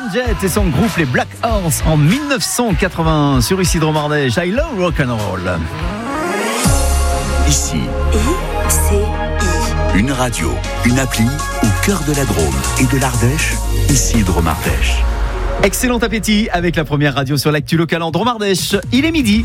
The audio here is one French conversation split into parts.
Joan Jett et son groupe les Black Horse en 1980 sur Isidro Mardèche. I love rock'n'roll. Ici, ICI. une radio, une appli au cœur de la Drôme et de l'Ardèche. Isidro Mardèche. Excellent appétit avec la première radio sur l'actu locale en Drôme Ardèche. Il est midi.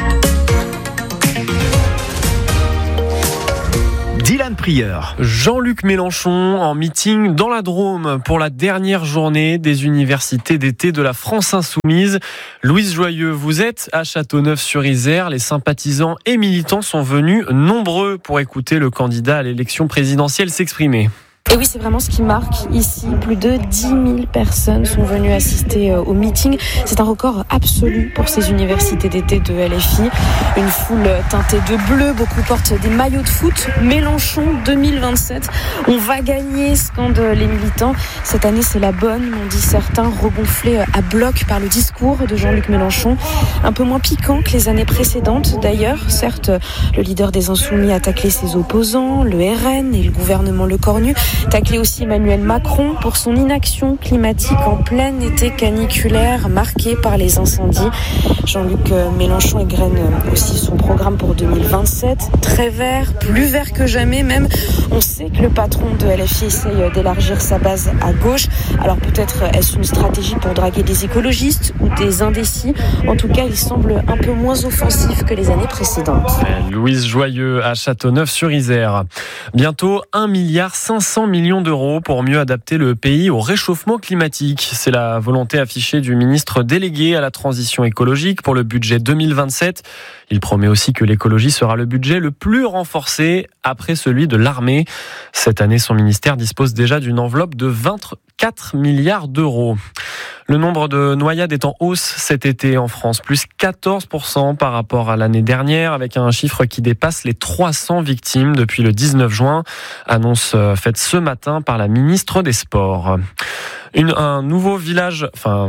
Dylan Prieur. Jean-Luc Mélenchon en meeting dans la Drôme pour la dernière journée des universités d'été de la France Insoumise. Louise Joyeux, vous êtes à Châteauneuf-sur-Isère. Les sympathisants et militants sont venus nombreux pour écouter le candidat à l'élection présidentielle s'exprimer. Et oui, c'est vraiment ce qui marque ici. Plus de 10 000 personnes sont venues assister au meeting. C'est un record absolu pour ces universités d'été de LFI. Une foule teintée de bleu, beaucoup portent des maillots de foot. Mélenchon 2027, on va gagner, scandent les militants. Cette année, c'est la bonne, m'ont dit certains, regonflés à bloc par le discours de Jean-Luc Mélenchon. Un peu moins piquant que les années précédentes. D'ailleurs, certes, le leader des Insoumis a taclé ses opposants, le RN et le gouvernement Lecornu. Taclé aussi Emmanuel Macron pour son inaction climatique en plein été caniculaire marqué par les incendies. Jean-Luc Mélenchon égrène aussi son programme pour 2027. Très vert, plus vert que jamais même. On sait que le patron de LFI essaye d'élargir sa base à gauche. Alors peut-être est-ce une stratégie pour draguer des écologistes ou des indécis. En tout cas, il semble un peu moins offensif que les années précédentes. Louise Joyeux à Châteauneuf-sur-Isère. Bientôt 1,5 milliard d'euros pour mieux adapter le pays au réchauffement climatique. C'est la volonté affichée du ministre délégué à la transition écologique pour le budget 2027. Il promet aussi que l'écologie sera le budget le plus renforcé après celui de l'armée. Cette année, son ministère dispose déjà d'une enveloppe de 24 milliards d'euros. Le nombre de noyades est en hausse cet été en France, plus 14% par rapport à l'année dernière, avec un chiffre qui dépasse les 300 victimes depuis le 19 juin. Annonce faite ce matin par la ministre des Sports. Un nouveau village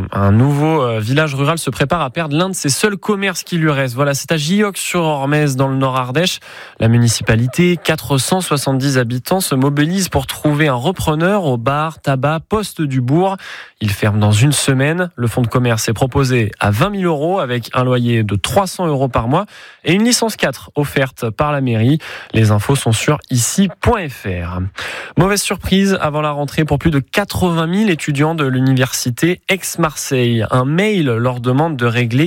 rural se prépare à perdre l'un de ses seuls commerces qui lui restent. Voilà, c'est à Giox-sur-Ormez dans le Nord Ardèche. La municipalité, 470 habitants, se mobilisent pour trouver un repreneur au bar, tabac, poste du bourg. Il ferme dans une semaine. Le fonds de commerce est proposé à 20 000 euros avec un loyer de 300 euros par mois et une licence 4 offerte par la mairie. Les infos sont sur ici.fr. Mauvaise surprise avant la rentrée pour plus de 80 000 étudiants de l'université Aix-Marseille. Un mail leur demande de régler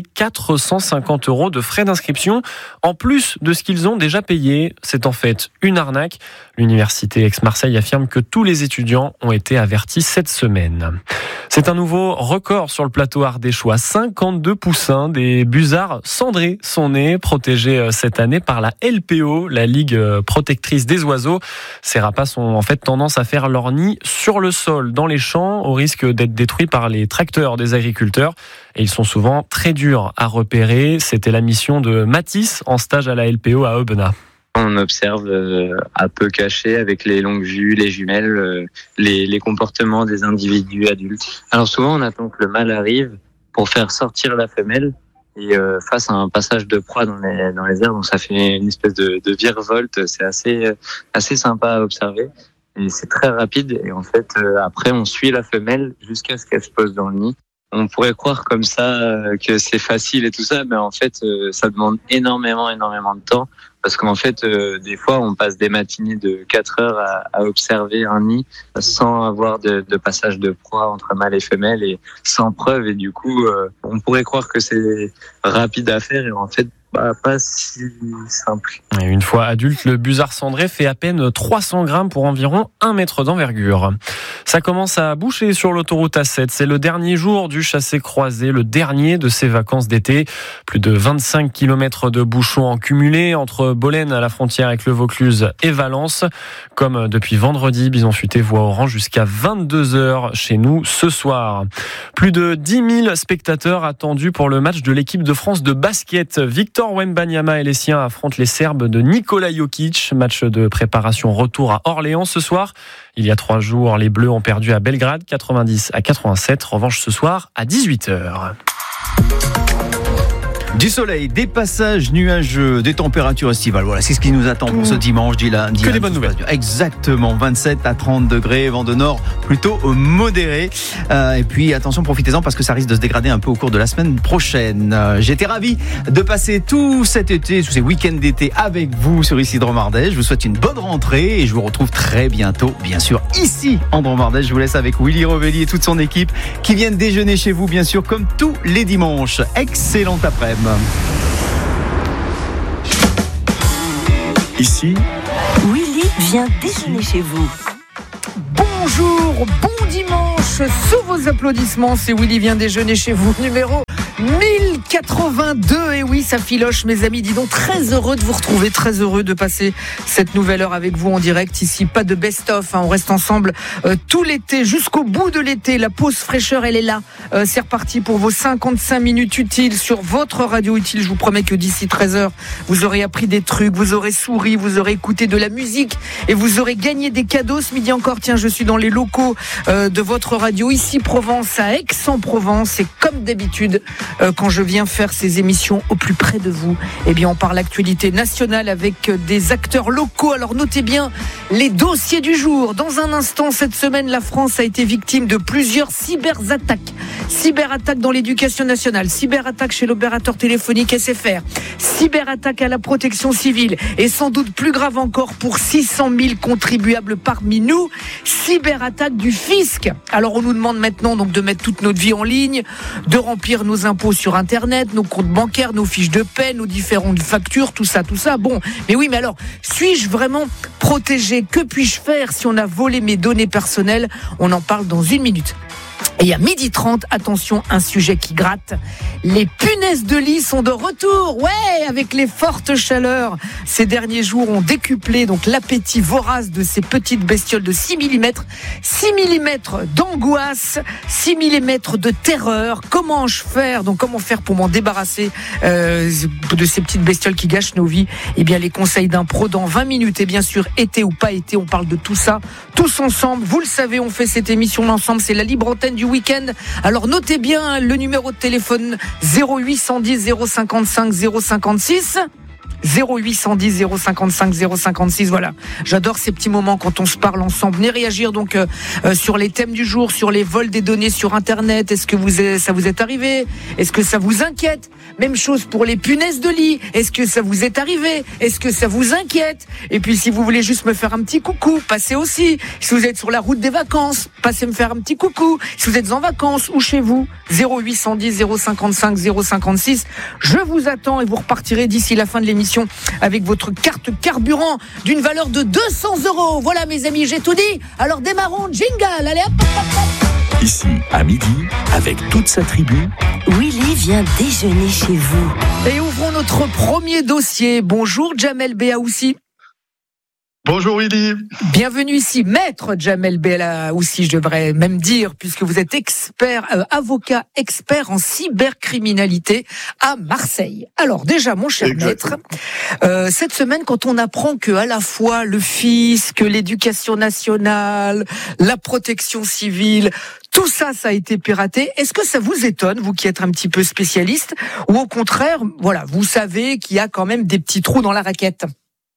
450 euros de frais d'inscription en plus de ce qu'ils ont déjà payé. C'est en fait une arnaque. L'université Aix-Marseille affirme que tous les étudiants ont été avertis cette semaine. C'est un nouveau record sur le plateau ardéchois. 52 poussins, des busards cendrés, sont nés, protégés cette année par la LPO, la Ligue protectrice des oiseaux. Ces rapaces ont en fait tendance à faire leur nid sur le sol, dans les champs, au risque d'être détruits par les tracteurs des agriculteurs. Et ils sont souvent très durs à repérer. C'était la mission de Mathis en stage à la LPO à Aubenas. On observe à peu caché avec les longues vues, les jumelles, les comportements des individus adultes. Alors souvent on attend que le mâle arrive pour faire sortir la femelle et face à un passage de proie dans les airs, donc ça fait une espèce de virevolte. C'est assez sympa à observer et c'est très rapide. Et en fait après on suit la femelle jusqu'à ce qu'elle se pose dans le nid. On pourrait croire comme ça que c'est facile et tout ça, mais en fait ça demande énormément de temps. Parce qu'en fait, des fois, on passe des matinées de 4 heures à observer un nid sans avoir de passage de proie entre mâle et femelle et sans preuve. Et du coup, on pourrait croire que c'est rapide à faire et en fait, pas si simple. Et une fois adulte, le busard cendré fait à peine 300 grammes pour environ 1 mètre d'envergure. Ça commence à boucher sur l'autoroute A7. C'est le dernier jour du chassé-croisé, le dernier de ces vacances d'été. Plus de 25 km de bouchons en cumulé entre Bolène à la frontière avec le Vaucluse et Valence. Comme depuis vendredi, Bison Futé voit orange jusqu'à 22h chez nous ce soir. Plus de 10 000 spectateurs attendus pour le match de l'équipe de France de basket. Victor Wembanyama et les siens affrontent les Serbes de Nikola Jokic. Match de préparation retour à Orléans ce soir. Il y a 3 jours, les Bleus ont perdu à Belgrade, 90-87. Revanche ce soir à 18h. Du soleil, des passages nuageux, des températures estivales. Voilà, c'est ce qui nous attend pour ce dimanche. Que des bonnes nouvelles. Exactement, 27 à 30 degrés, vent de nord plutôt modéré. Et puis attention, profitez-en parce que ça risque de se dégrader un peu au cours de la semaine prochaine. J'étais ravi de passer tout cet été, tous ces week-ends d'été avec vous sur ici Dromardèche. Je vous souhaite une bonne rentrée et je vous retrouve très bientôt, bien sûr, ici en Dromardèche. Je vous laisse avec Willy Rovelli et toute son équipe qui viennent déjeuner chez vous, bien sûr, comme tous les dimanches. Excellent après-midi. Ici, Willy vient déjeuner chez vous. Bonjour, bon dimanche, sous vos applaudissements, c'est Willy vient déjeuner chez vous, numéro 1082, et oui, ça filoche mes amis, dis donc, très heureux de vous retrouver, très heureux de passer cette nouvelle heure avec vous en direct, ici, pas de best-of, on reste ensemble tout l'été, jusqu'au bout de l'été, la pause fraîcheur, elle est là, c'est reparti pour vos 55 minutes utiles sur votre radio utile, je vous promets que d'ici 13h, vous aurez appris des trucs, vous aurez souri, vous aurez écouté de la musique, et vous aurez gagné des cadeaux ce midi encore, tiens, je suis dans les locaux de votre radio, ici Provence, à Aix-en-Provence, et comme d'habitude, quand je viens faire ces émissions au plus près de vous, eh bien on parle actualité nationale avec des acteurs locaux. Alors notez bien les dossiers du jour. Dans un instant, cette semaine, la France a été victime de plusieurs cyberattaques. Cyberattaques dans l'éducation nationale, cyberattaques chez l'opérateur téléphonique SFR, cyberattaques à la protection civile et sans doute plus grave encore pour 600 000 contribuables parmi nous, cyberattaque du fisc. Alors on nous demande maintenant donc de mettre toute notre vie en ligne, de remplir nos impôts sur Internet, nos comptes bancaires, nos fiches de paie, nos différentes factures, tout ça. Bon, mais oui, mais alors, suis-je vraiment protégé? Que puis-je faire si on a volé mes données personnelles? On en parle dans une minute. Et à 12h30, attention, un sujet qui gratte. Les punaises de lit sont de retour. Ouais, avec les fortes chaleurs. Ces derniers jours ont décuplé donc l'appétit vorace de ces petites bestioles de 6 mm. 6 mm d'angoisse, 6 mm de terreur. Comment faire pour m'en débarrasser de ces petites bestioles qui gâchent nos vies? Eh bien, les conseils d'un pro dans 20 minutes. Et bien sûr, été ou pas été, on parle de tout ça. Tous ensemble, vous le savez, on fait cette émission ensemble. C'est la libre antenne du week-end. Alors notez bien le numéro de téléphone 0810 055 056. 0810 055 056. Voilà, j'adore ces petits moments quand on se parle ensemble. Venez réagir donc sur les thèmes du jour, sur les vols des données sur Internet. Est-ce que ça vous est arrivé? Est-ce que ça vous inquiète? Même chose pour les punaises de lit. Est-ce que ça vous est arrivé? Est-ce que ça vous inquiète? Et puis si vous voulez juste me faire un petit coucou, passez aussi. Si vous êtes sur la route des vacances, passez me faire un petit coucou. Si vous êtes en vacances ou chez vous, 0810 055 056. Je vous attends et vous repartirez d'ici la fin de l'émission avec votre carte carburant d'une valeur de 200 €. Voilà mes amis, j'ai tout dit. Alors démarrons, jingle. Allez hop, hop, hop. ici à midi, avec toute sa tribu, Willy vient déjeuner chez vous. Et ouvrons notre premier dossier. Bonjour Jamel Beaoussi. Bonjour Willy. Bienvenue ici, maître Jamel Beaoussi, je devrais même dire, puisque vous êtes avocat expert en cybercriminalité à Marseille. Alors déjà, mon cher Exactement. maître, cette semaine, quand on apprend que à la fois le fisc, l'éducation nationale, la protection civile, tout ça, ça a été piraté. Est-ce que ça vous étonne, vous qui êtes un petit peu spécialiste, ou au contraire, voilà, vous savez qu'il y a quand même des petits trous dans la raquette?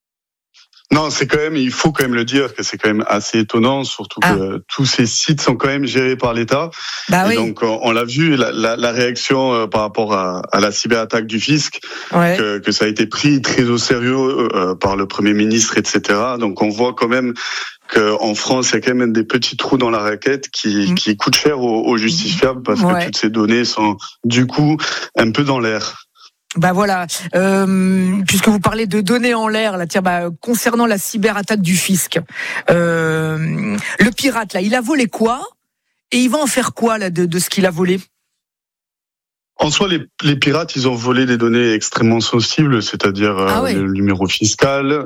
Non, il faut quand même le dire que c'est quand même assez étonnant, surtout que tous ces sites sont quand même gérés par l'État. Bah et oui. donc, on l'a vu, la réaction par rapport à la cyberattaque du fisc, Ouais. que ça a été pris très au sérieux par le Premier ministre, etc. Donc, on voit quand même qu'en France, il y a quand même des petits trous dans la raquette qui coûtent cher aux justifiables parce que toutes ces données sont du coup un peu dans l'air. Bah voilà, puisque vous parlez de données en l'air, là, tiens, concernant la cyberattaque du fisc, le pirate là, il a volé quoi? Et il va en faire quoi là de ce qu'il a volé? En soi, les pirates, ils ont volé des données extrêmement sensibles, c'est-à-dire le numéro fiscal,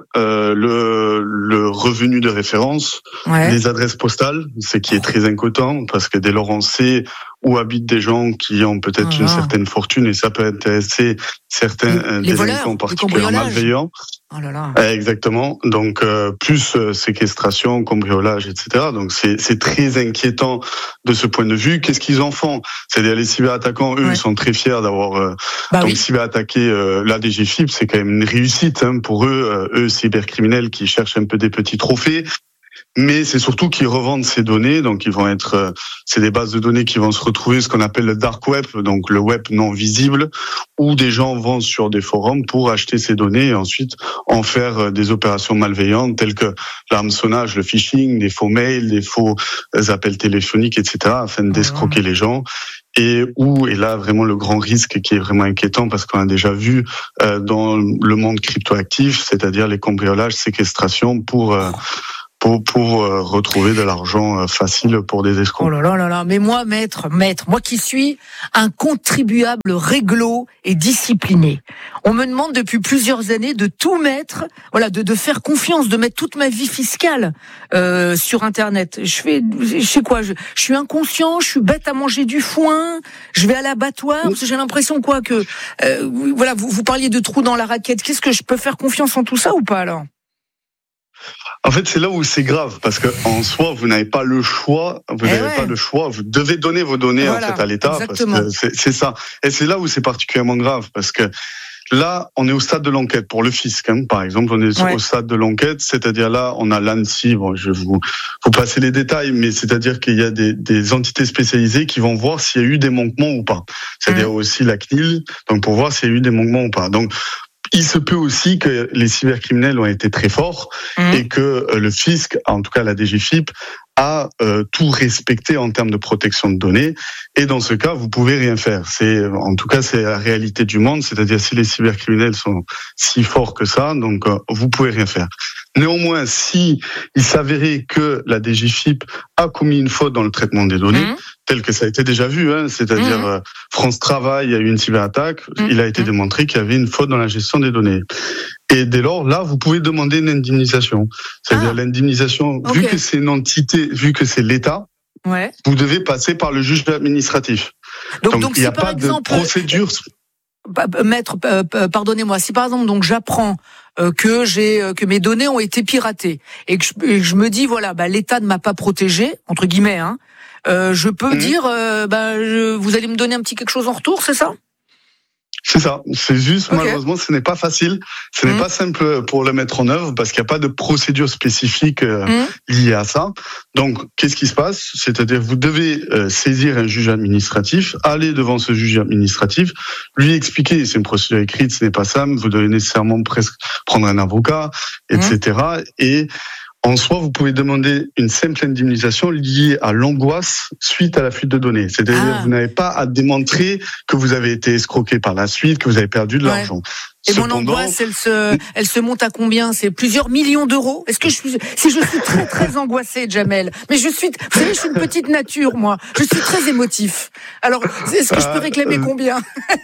le revenu de référence, les adresses postales, ce qui est très inquiétant parce que dès lors on sait où habitent des gens qui ont peut-être une certaine fortune, et ça peut intéresser certains délinquants particulièrement malveillants. Oh là là. Exactement. Donc plus séquestration, cambriolage, etc. Donc c'est très inquiétant de ce point de vue. Qu'est-ce qu'ils en font ? C'est-à-dire les cyberattaquants, eux, ils sont très fiers d'avoir cyberattaqué la DGFiP. C'est quand même une réussite pour eux cybercriminels qui cherchent un peu des petits trophées. Mais c'est surtout qu'ils revendent ces données, donc ils vont être, c'est des bases de données qui vont se retrouver, ce qu'on appelle le dark web, donc le web non visible, où des gens vont sur des forums pour acheter ces données et ensuite en faire des opérations malveillantes telles que l'hameçonnage, le phishing, des faux mails, des faux appels téléphoniques, etc., afin d'escroquer les gens. Et là vraiment le grand risque qui est vraiment inquiétant, parce qu'on a déjà vu dans le monde cryptoactif, c'est-à-dire les cambriolages, séquestrations pour retrouver de l'argent facile pour des escrocs. Oh là là là là, mais moi, maître, moi qui suis un contribuable réglo et discipliné, on me demande depuis plusieurs années de tout mettre, de faire confiance, de mettre toute ma vie fiscale sur Internet. Je sais quoi, je suis inconscient, je suis bête à manger du foin, je vais à l'abattoir, parce que j'ai l'impression que vous parliez de trous dans la raquette. Qu'est-ce que je peux faire confiance en tout ça ou pas alors ? En fait, c'est là où c'est grave, parce que en soi, vous n'avez pas le choix. Vous devez donner vos données à l'État, exactement. Parce que c'est ça. Et c'est là où c'est particulièrement grave, parce que là, on est au stade de l'enquête pour le fisc, par exemple. On est au stade de l'enquête, c'est-à-dire là, on a l'ANSSI. Bon, je vais vous passer les détails, mais c'est-à-dire qu'il y a des entités spécialisées qui vont voir s'il y a eu des manquements ou pas. C'est-à-dire aussi la CNIL, donc pour voir s'il y a eu des manquements ou pas. Donc il se peut aussi que les cybercriminels ont été très forts et que le fisc, en tout cas la DGFiP, a tout respecté en termes de protection de données. Et dans ce cas, vous pouvez rien faire. C'est la réalité du monde. C'est-à-dire si les cybercriminels sont si forts que ça, donc vous pouvez rien faire. Néanmoins, si il s'avérait que la DGFiP a commis une faute dans le traitement des données, tel que ça a été déjà vu, c'est-à-dire France Travail a eu une cyberattaque, il a été démontré qu'il y avait une faute dans la gestion des données. Et dès lors, là, vous pouvez demander une indemnisation. C'est-à-dire l'indemnisation, vu que c'est une entité, vu que c'est l'État, vous devez passer par le juge administratif. Donc il n'y a pas de procédure. Maître, pardonnez-moi, si par exemple donc j'apprends que mes données ont été piratées et que je me dis l'État ne m'a pas protégé entre guillemets, je peux dire vous allez me donner un petit quelque chose en retour, c'est ça ? C'est ça, c'est juste malheureusement ce n'est pas facile, ce n'est pas simple pour le mettre en œuvre parce qu'il n'y a pas de procédure spécifique liée à ça. Donc qu'est-ce qui se passe ? C'est-à-dire vous devez saisir un juge administratif, aller devant ce juge administratif, lui expliquer, c'est une procédure écrite, ce n'est pas simple, vous devez nécessairement presque prendre un avocat, etc. Et en soi, vous pouvez demander une simple indemnisation liée à l'angoisse suite à la fuite de données. C'est-à-dire que vous n'avez pas à démontrer que vous avez été escroqué par la suite, que vous avez perdu de l'argent. Et mon angoisse, elle se monte à combien ? C'est plusieurs millions d'euros ? Si je suis très très angoissée, Jamel, mais vous savez, je suis une petite nature, moi. Je suis très émotif. Alors, est-ce que je peux réclamer combien ?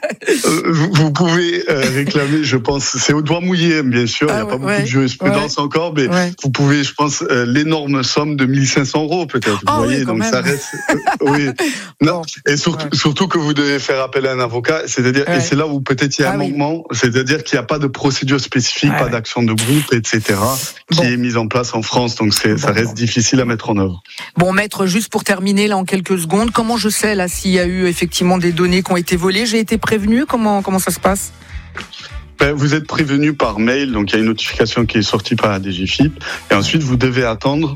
Vous pouvez réclamer, je pense, c'est au doigt mouillé, bien sûr. Il n'y a pas beaucoup de jurisprudence encore, mais vous pouvez, je pense, l'énorme somme de 1 500 € peut-être. Vous voyez, donc ça reste. Non. Et surtout que vous devez faire appel à un avocat. C'est-à-dire, et c'est là où peut-être il y a un manquement. C'est-à-dire qu'il n'y a pas de procédure spécifique, pas d'action de groupe, etc., qui est mise en place en France. Donc ça reste difficile à mettre en œuvre. Bon, maître, juste pour terminer là en quelques secondes, comment je sais là s'il y a eu effectivement des données qui ont été volées ? J'ai été prévenu. Comment ça se passe ? Vous êtes prévenu par mail, donc il y a une notification qui est sortie par la DGFiP, et ensuite vous devez attendre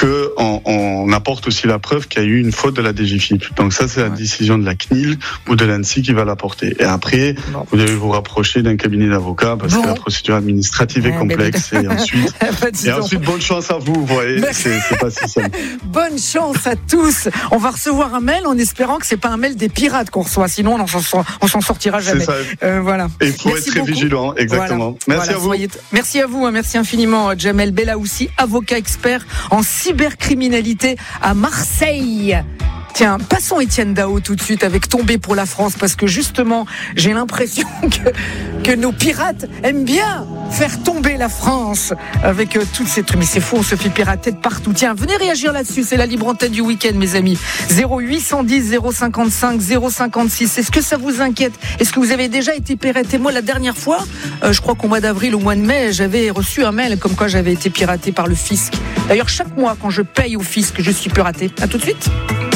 qu'on apporte aussi la preuve qu'il y a eu une faute de la DGFiP. Donc ça, c'est la décision de la CNIL ou de l'ANSSI qui va l'apporter. Et après, vous devez vous rapprocher d'un cabinet d'avocats parce que la procédure administrative est complexe. Et ensuite, bonne chance à vous. Vous voyez, c'est pas si simple. Bonne chance à tous. On va recevoir un mail en espérant que c'est pas un mail des pirates qu'on reçoit. Sinon, on s'en sortira jamais. Voilà. Et il faut être très vigilant. Exactement. Merci à vous. Merci à vous. Merci infiniment, Jamel Belaoussi, avocat expert en cybercriminalité à Marseille. Tiens, passons Étienne Dao tout de suite avec Tomber pour la France, parce que justement, j'ai l'impression que nos pirates aiment bien faire tomber la France avec toutes ces trucs. Mais c'est faux, on se fait pirater de partout. Tiens, venez réagir là-dessus, c'est la libre antenne du week-end, mes amis. 0810 055 056. Est-ce que ça vous inquiète? Est-ce que vous avez déjà été piraté? Moi, la dernière fois, je crois qu'au mois d'avril, au mois de mai, j'avais reçu un mail comme quoi j'avais été piraté par le fisc. D'ailleurs, chaque mois, quand je paye au fisc, je suis piraté. À tout de suite.